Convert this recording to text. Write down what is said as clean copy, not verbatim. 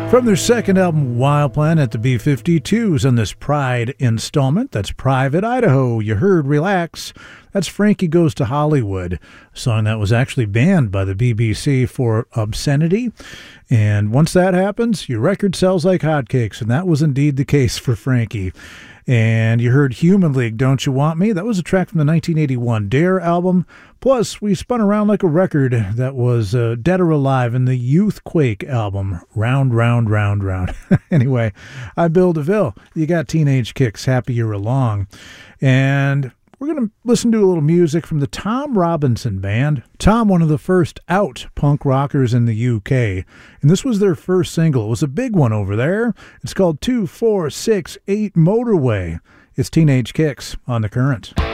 From their second album, Wild Planet, the B-52s on this Pride installment. That's Private Idaho. You heard Relax. That's Frankie Goes to Hollywood, a song that was actually banned by the BBC for obscenity. And once that happens, your record sells like hotcakes, and that was indeed the case for Frankie. And you heard Human League, Don't You Want Me? That was a track from the 1981 Dare album. Plus, we spun around like a record that was Dead or Alive in the Youthquake album, Round, Round, Round, Round. Anyway, I'm Bill DeVille. You got Teenage Kicks, Happy You're Along. And we're going to listen to a little music from the Tom Robinson Band. Tom, one of the first out punk rockers in the UK. And this was their first single. It was a big one over there. It's called 2468 Motorway. It's Teenage Kicks on The Current.